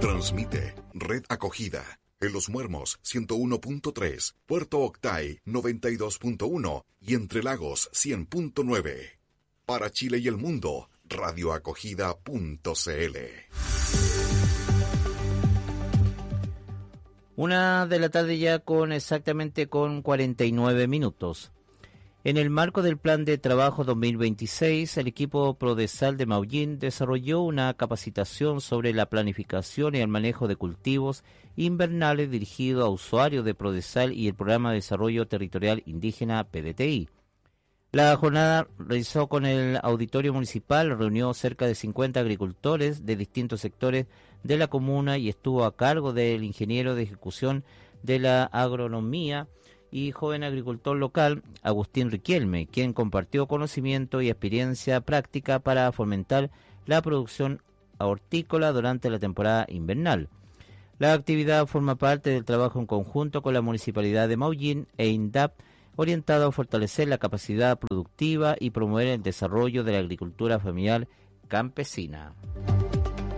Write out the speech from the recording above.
Transmite Red Acogida en Los Muermos 101.3, Puerto Octay 92.1 y Entre Lagos 100.9. Para Chile y el mundo, radioacogida.cl. 1 de la tarde ya exactamente con 49 minutos. En el marco del Plan de Trabajo 2026, el equipo Prodesal de Maullín desarrolló una capacitación sobre la planificación y el manejo de cultivos invernales dirigido a usuarios de Prodesal y el Programa de Desarrollo Territorial Indígena PDTI. La jornada realizó con el Auditorio Municipal, reunió cerca de 50 agricultores de distintos sectores de la comuna y estuvo a cargo del ingeniero de ejecución de la agronomía y joven agricultor local, Agustín Riquelme, quien compartió conocimiento y experiencia práctica para fomentar la producción hortícola durante la temporada invernal. La actividad forma parte del trabajo en conjunto con la Municipalidad de Maullín e INDAP, orientado a fortalecer la capacidad productiva y promover el desarrollo de la agricultura familiar campesina.